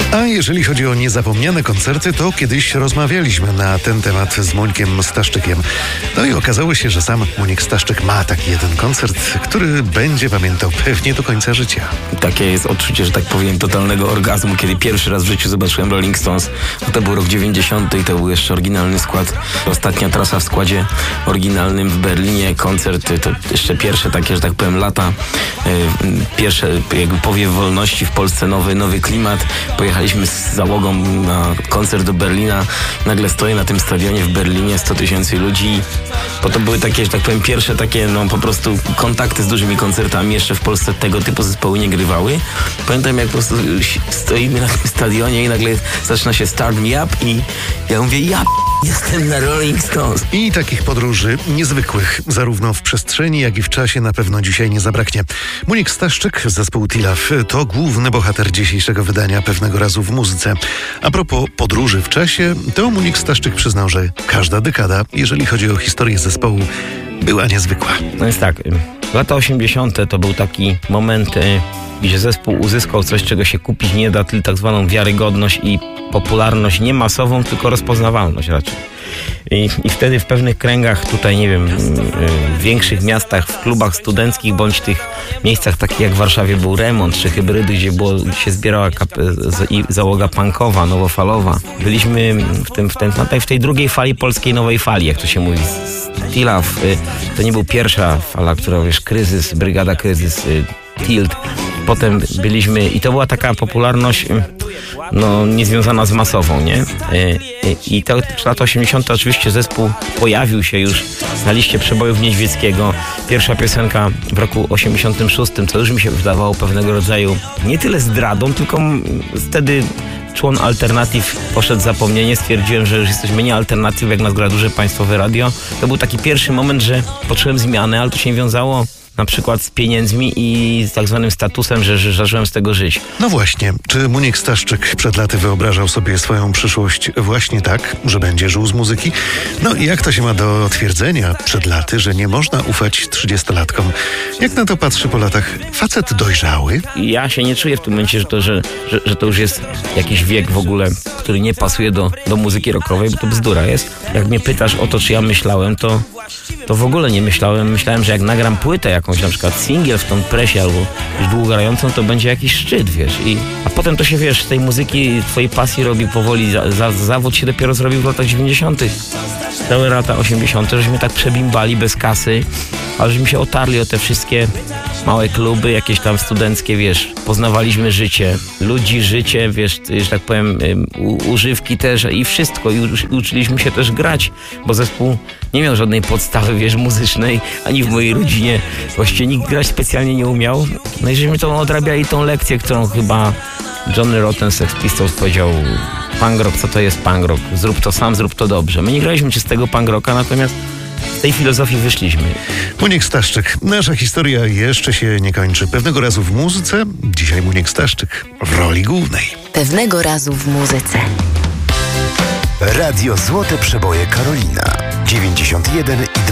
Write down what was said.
A jeżeli chodzi o niezapomniane koncerty, to kiedyś rozmawialiśmy na ten temat z Mońkiem Staszczykiem. No i okazało się, że sam Monik Staszczyk ma taki jeden koncert, który będzie pamiętał pewnie do końca życia. Takie jest odczucie, że tak powiem, totalnego orgazmu, kiedy pierwszy raz w życiu zobaczyłem Rolling Stones. To był rok 90 i to był jeszcze oryginalny skład. Ostatnia trasa w składzie oryginalnym w Berlinie. Koncert, to jeszcze pierwsze takie, że tak powiem, lata. Pierwsze jakby powiew wolności w Polsce, nowy klimat. Pojechaliśmy z załogą na koncert do Berlina. Nagle stoję na tym stadionie w Berlinie, 100 000 ludzi. Bo to były takie, że tak powiem, pierwsze takie, po prostu kontakty z dużymi koncertami. Jeszcze w Polsce tego typu zespoły nie grywały. Pamiętam, jak po prostu stoimy na tym stadionie i nagle zaczyna się Start Me Up i ja mówię, jestem na Rolling Stones. I takich podróży niezwykłych, zarówno w przestrzeni, jak i w czasie, na pewno dzisiaj nie zabraknie. Monik Staszczyk, zespół Tilaf, to główny bohater dzisiejszego wydania Pewnego razu w muzyce. A propos podróży w czasie, to Monik Staszczyk przyznał, że każda dekada, jeżeli chodzi o historię zespołu, była niezwykła. No jest tak, lata 80. to był taki moment, gdzie zespół uzyskał coś, czego się kupić nie da, tylko tak zwaną wiarygodność i popularność nie masową, tylko rozpoznawalność raczej. I wtedy w pewnych kręgach, tutaj nie wiem, w większych miastach, w klubach studenckich, bądź tych miejscach takich jak w Warszawie był Remont, czy Hybrydy, gdzie się zbierała załoga punkowa, nowofalowa. Byliśmy w tej drugiej fali polskiej nowej fali, jak to się mówi. Tilaf, to nie był pierwsza fala, która, kryzys, brygada kryzys, Tilt. Potem byliśmy i to była taka popularność niezwiązana z masową, nie? I to w latach 80. oczywiście zespół pojawił się już na liście przebojów Niedźwieckiego. Pierwsza piosenka w roku 86, co już mi się wydawało pewnego rodzaju nie tyle zdradą, tylko wtedy człon Alternatyw poszedł w zapomnienie. Stwierdziłem, że już jesteśmy nie Alternatyw, jak nas gra duże państwowe radio. To był taki pierwszy moment, że poczułem zmianę, ale to się nie wiązało na przykład z pieniędzmi i z tak zwanym statusem, że zacząłem z tego żyć. No właśnie, czy Monik Staszczyk przed laty wyobrażał sobie swoją przyszłość właśnie tak, że będzie żył z muzyki? No i jak to się ma do twierdzenia przed laty, że nie można ufać 30-latkom? Jak na to patrzy po latach facet dojrzały? Ja się nie czuję w tym momencie, że to już jest jakiś wiek w ogóle, który nie pasuje do muzyki rockowej, bo to bzdura jest. Jak mnie pytasz o to, czy ja myślałem, to w ogóle nie myślałem. Myślałem, że jak nagram płytę jakąś, na przykład singiel w tą presie albo już długogrającą, to będzie jakiś szczyt, a potem to się, z tej muzyki, twojej pasji robi powoli. Zawód się dopiero zrobił w latach 90. Całe lata 80. żeśmy tak przebimbali bez kasy, ale żeśmy się otarli o te wszystkie małe kluby, jakieś tam studenckie, poznawaliśmy życie, ludzi, życie, że tak powiem, używki też i wszystko. I uczyliśmy się też grać, bo zespół nie miał żadnej podstawy, muzycznej, ani w mojej rodzinie właściwie nikt grać specjalnie nie umiał. No i żeśmy to odrabiali tą lekcję, którą chyba Johnny Rotten, Sex Pistols powiedział: punk rock, co to jest punk rock? Zrób to sam, zrób to dobrze. My nie graliśmy czystego punk rocka, natomiast z tej filozofii wyszliśmy. Monik Staszczyk. Nasza historia jeszcze się nie kończy. Pewnego razu w muzyce, dzisiaj Monik Staszczyk w roli głównej. Pewnego razu w muzyce. Radio Złote Przeboje Karolina 91,2.